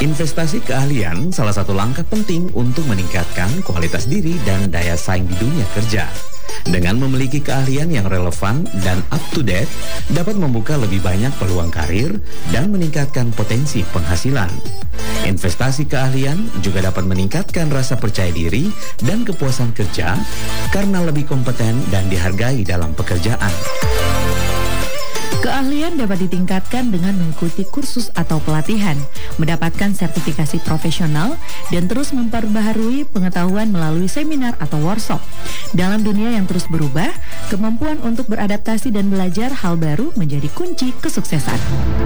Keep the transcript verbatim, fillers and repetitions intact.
Investasi keahlian salah satu langkah penting untuk meningkatkan kualitas diri dan daya saing di dunia kerja. Dengan memiliki keahlian yang relevan dan up to date, dapat membuka lebih banyak peluang karir dan meningkatkan potensi penghasilan. Investasi keahlian juga dapat meningkatkan rasa percaya diri dan kepuasan kerja karena lebih kompeten dan dihargai dalam pekerjaan. Keahlian dapat ditingkatkan dengan mengikuti kursus atau pelatihan, mendapatkan sertifikasi profesional, dan terus memperbaharui pengetahuan melalui seminar atau workshop. Dalam dunia yang terus berubah, kemampuan untuk beradaptasi dan belajar hal baru menjadi kunci kesuksesan.